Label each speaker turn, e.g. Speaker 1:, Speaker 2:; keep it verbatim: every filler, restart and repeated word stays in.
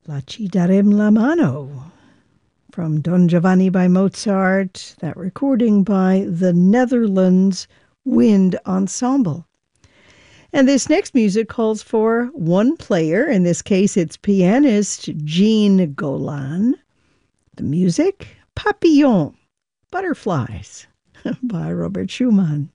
Speaker 1: La ci darem la mano from Don Giovanni by Mozart, that recording by the Netherlands Wind Ensemble. And this next music calls for one player. In this case, it's pianist Jean Golan. The music, Papillon, Butterflies, by Robert Schumann.